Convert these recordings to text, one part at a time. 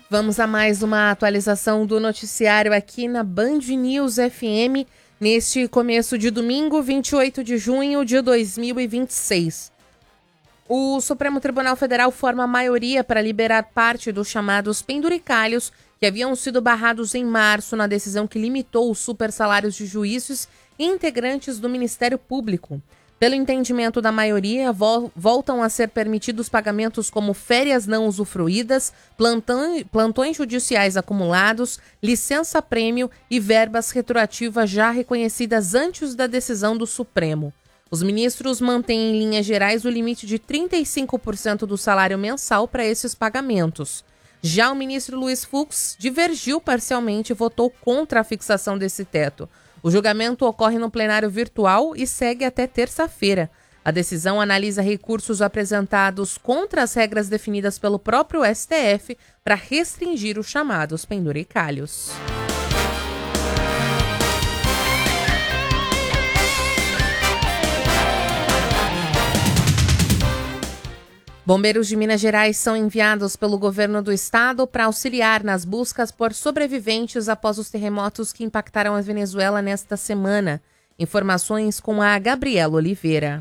Vamos a mais uma atualização do noticiário aqui na Band News FM, neste começo de domingo, 28 de junho de 2026. O Supremo Tribunal Federal forma a maioria para liberar parte dos chamados penduricalhos que haviam sido barrados em março na decisão que limitou os supersalários de juízes e integrantes do Ministério Público. Pelo entendimento da maioria, voltam a ser permitidos pagamentos como férias não usufruídas, plantões judiciais acumulados, licença-prêmio e verbas retroativas já reconhecidas antes da decisão do Supremo. Os ministros mantêm em linhas gerais o limite de 35% do salário mensal para esses pagamentos. Já o ministro Luiz Fux divergiu parcialmente e votou contra a fixação desse teto. O julgamento ocorre no plenário virtual e segue até terça-feira. A decisão analisa recursos apresentados contra as regras definidas pelo próprio STF para restringir os chamados penduricalhos. Bombeiros de Minas Gerais são enviados pelo governo do estado para auxiliar nas buscas por sobreviventes após os terremotos que impactaram a Venezuela nesta semana. Informações com a Gabriela Oliveira.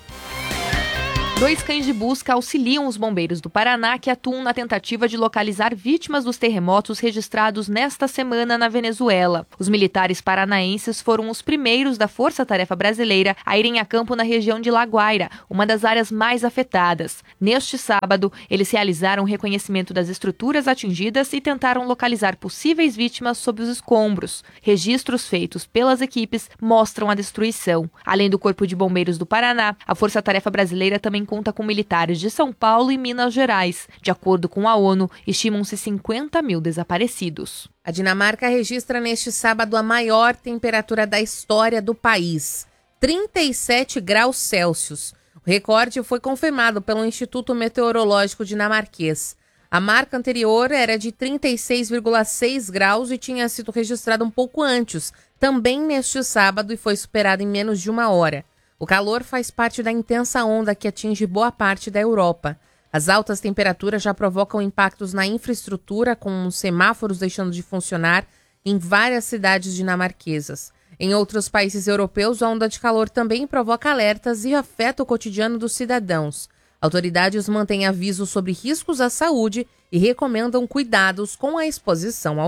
2 cães de busca auxiliam os bombeiros do Paraná que atuam na tentativa de localizar vítimas dos terremotos registrados nesta semana na Venezuela. Os militares paranaenses foram os primeiros da Força Tarefa Brasileira a irem a campo na região de La Guaira, uma das áreas mais afetadas. Neste sábado, eles realizaram o reconhecimento das estruturas atingidas e tentaram localizar possíveis vítimas sob os escombros. Registros feitos pelas equipes mostram a destruição. Além do Corpo de Bombeiros do Paraná, a Força Tarefa Brasileira também conta com militares de São Paulo e Minas Gerais. De acordo com a ONU, estimam-se 50 mil desaparecidos. A Dinamarca registra neste sábado a maior temperatura da história do país, 37 graus Celsius. O recorde foi confirmado pelo Instituto Meteorológico dinamarquês. A marca anterior era de 36,6 graus e tinha sido registrada um pouco antes, também neste sábado, e foi superada em menos de uma hora. O calor faz parte da intensa onda que atinge boa parte da Europa. As altas temperaturas já provocam impactos na infraestrutura, com semáforos deixando de funcionar em várias cidades dinamarquesas. Em outros países europeus, a onda de calor também provoca alertas e afeta o cotidiano dos cidadãos. Autoridades mantêm avisos sobre riscos à saúde e recomendam cuidados com a exposição ao